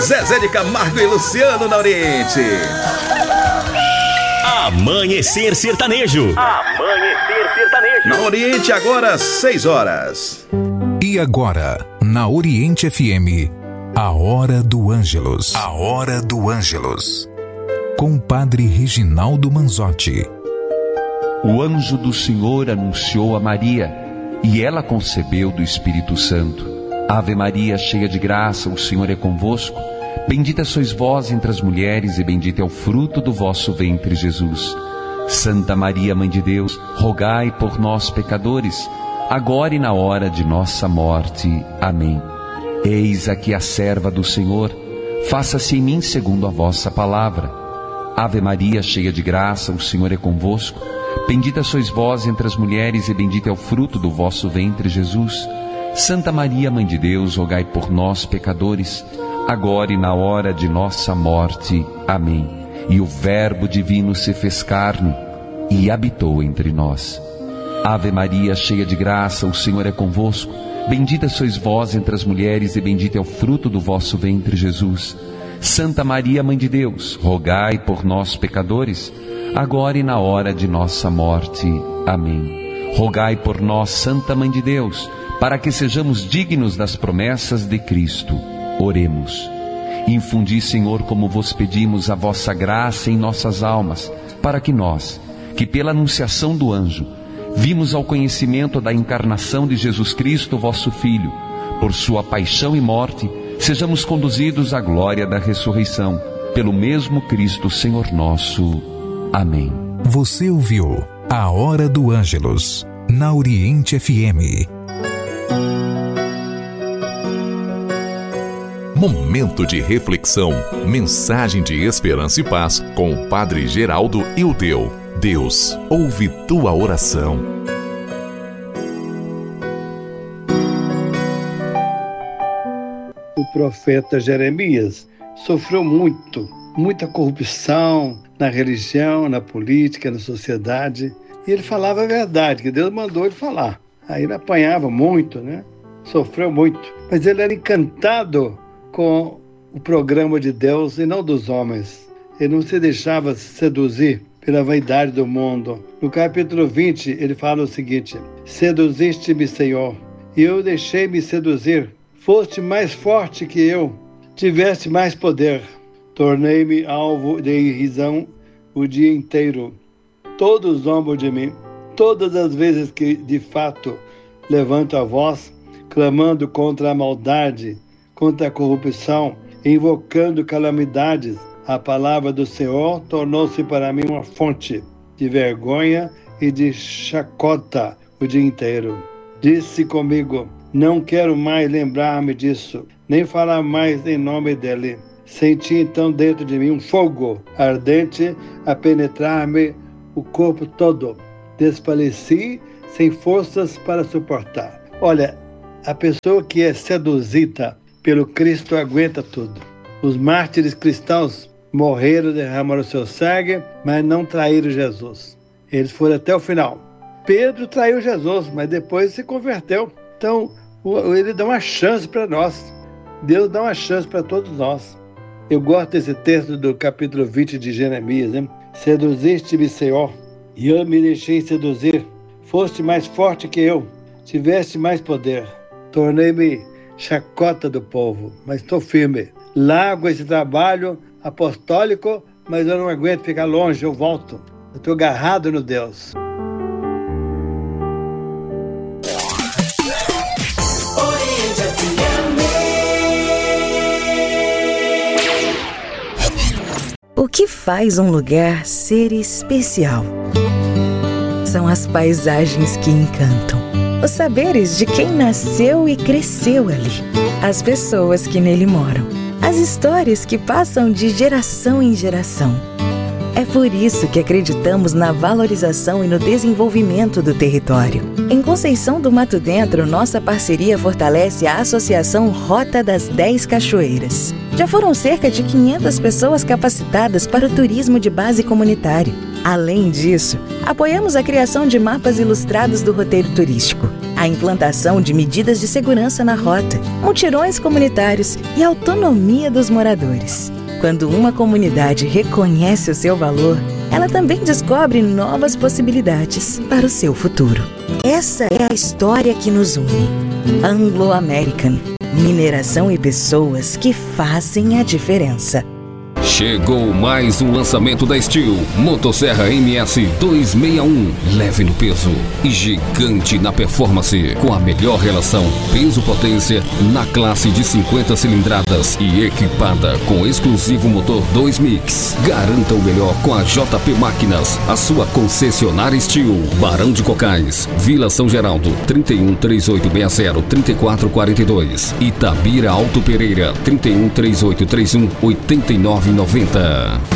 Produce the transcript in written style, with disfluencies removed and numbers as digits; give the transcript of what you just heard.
Zezé de Camargo e Luciano na Oriente. Amanhecer Sertanejo. Amanhecer Sertanejo. Na Oriente agora 6 horas. E agora, na Oriente FM, a Hora do Ângelus. A Hora do Ângelus. Com o Padre Reginaldo Manzotti. O anjo do Senhor anunciou a Maria, e ela concebeu do Espírito Santo. Ave Maria, cheia de graça, o Senhor é convosco. Bendita sois vós entre as mulheres, e bendito é o fruto do vosso ventre, Jesus. Santa Maria, Mãe de Deus, rogai por nós, pecadores, agora e na hora de nossa morte. Amém. Eis aqui a serva do Senhor, faça-se em mim segundo a vossa palavra. Ave Maria, cheia de graça, o Senhor é convosco. Bendita sois vós entre as mulheres, e bendito é o fruto do vosso ventre, Jesus. Santa Maria, Mãe de Deus, rogai por nós, pecadores, agora e na hora de nossa morte. Amém. E o Verbo divino se fez carne e habitou entre nós. Ave Maria, cheia de graça, o Senhor é convosco. Bendita sois vós entre as mulheres, e bendito é o fruto do vosso ventre, Jesus. Santa Maria, Mãe de Deus, rogai por nós, pecadores, agora e na hora de nossa morte. Amém. Rogai por nós, Santa Mãe de Deus, para que sejamos dignos das promessas de Cristo. Oremos. Infundi, Senhor, como vos pedimos, a vossa graça em nossas almas, para que nós, que pela anunciação do anjo, vimos ao conhecimento da encarnação de Jesus Cristo, vosso Filho, por sua paixão e morte, sejamos conduzidos à glória da ressurreição, pelo mesmo Cristo, Senhor nosso. Amém. Você ouviu a Hora do Ângelus, na Oriente FM. Momento de reflexão, mensagem de esperança e paz com o Padre Geraldo Ildeu. Deus, ouve tua oração. O profeta Jeremias sofreu muita corrupção na religião, na política, na sociedade. E ele falava a verdade, que Deus mandou ele falar. Aí ele apanhava muito, né? Sofreu muito. Mas ele era encantado com o programa de Deus e não dos homens. Ele não se deixava seduzir pela vaidade do mundo. No capítulo 20, ele fala o seguinte: seduziste-me, Senhor, e eu deixei-me seduzir. Foste mais forte que eu, tiveste mais poder. Tornei-me alvo de irrisão o dia inteiro. Todos zombam de mim. Todas as vezes que, de fato, levanto a voz, clamando contra a maldade, contra a corrupção, invocando calamidades, a palavra do Senhor tornou-se para mim uma fonte de vergonha e de chacota o dia inteiro. Disse comigo: não quero mais lembrar-me disso, nem falar mais em nome dele. Senti então dentro de mim um fogo ardente a penetrar-me o corpo todo. Desfaleci sem forças para suportar. Olha, a pessoa que é seduzida pelo Cristo aguenta tudo. Os mártires cristãos morreram, derramaram seu sangue, mas não traíram Jesus. Eles foram até o final. Pedro traiu Jesus, mas depois se converteu. Então, ele dá uma chance para nós. Deus dá uma chance para todos nós. Eu gosto desse texto do capítulo 20 de Jeremias, né? Seduziste-me, Senhor, e eu me deixei seduzir. Foste mais forte que eu, tiveste mais poder. Tornei-me chacota do povo, mas estou firme. Largo esse trabalho apostólico, mas eu não aguento ficar longe, eu volto. Eu estou agarrado no Deus. O que faz um lugar ser especial? São as paisagens que encantam, os saberes de quem nasceu e cresceu ali, as pessoas que nele moram, as histórias que passam de geração em geração. É por isso que acreditamos na valorização e no desenvolvimento do território. Em Conceição do Mato Dentro, nossa parceria fortalece a Associação Rota das 10 Cachoeiras. Já foram cerca de 500 pessoas capacitadas para o turismo de base comunitário. Além disso, apoiamos a criação de mapas ilustrados do roteiro turístico. a implantação de medidas de segurança na rota, mutirões comunitários e autonomia dos moradores. Quando uma comunidade reconhece o seu valor, ela também descobre novas possibilidades para o seu futuro. Essa é a história que nos une. Anglo American. Mineração e pessoas que fazem a diferença. Chegou mais um lançamento da Steel, Motosserra MS 261, leve no peso e gigante na performance, com a melhor relação peso-potência na classe de 50 cilindradas e equipada com exclusivo motor 2 Mix. Garanta o melhor com a JP Máquinas, a sua concessionária Steel, Barão de Cocais, Vila São Geraldo, 313860-3442, Itabira Alto Pereira, 313831-8990.